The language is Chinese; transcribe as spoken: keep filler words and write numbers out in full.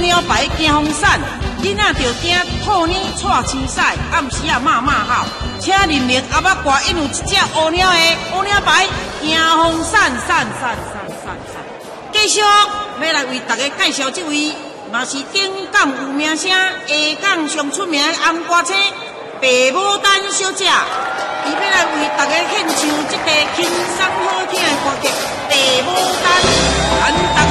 鸟牌惊风散，囡仔着惊兔年带青屎，暗时啊骂骂号，请认明阿爸歌，因有一只乌鸟的乌鸟牌惊风散散散散散散。继续要来为大家介绍这位，嘛是顶港有名声、下港上出名的红歌星白牡丹小姐，伊要来为大家献唱这个轻松好听的歌曲《白牡丹》。